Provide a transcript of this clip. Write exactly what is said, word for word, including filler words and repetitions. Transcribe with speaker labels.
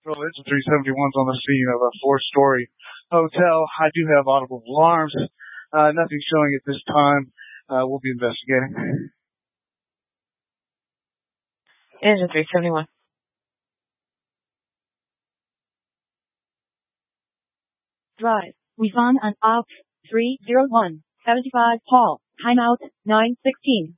Speaker 1: Well, it's three seventy-one's on the scene of a four-story hotel. I do have audible alarms. Uh, nothing showing at this time. Uh, we'll be investigating.
Speaker 2: Engine three seventy-one.
Speaker 3: Drive. We've on and out. three zero one. seventy-five Paul. Timeout. nine sixteen.